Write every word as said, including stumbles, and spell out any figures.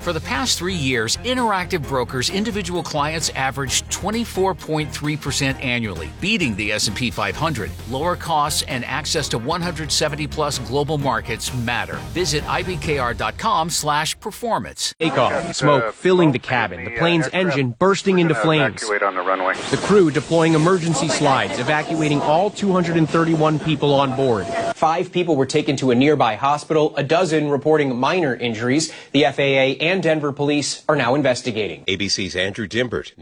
For the past three years, Interactive Brokers individual clients averaged twenty-four point three percent annually, beating the S and P five hundred. Lower costs and access to one hundred seventy plus global markets matter. Visit I B K R dot com slash performance. Takeoff, smoke filling the cabin, the plane's engine bursting into flames. On the runway. The crew deploying emergency slides, evacuating all two hundred thirty-one people on board. Five people were taken to a nearby hospital, a dozen reporting minor injuries. The F A A and Denver police are now investigating. A B C's Andrew Dimbert.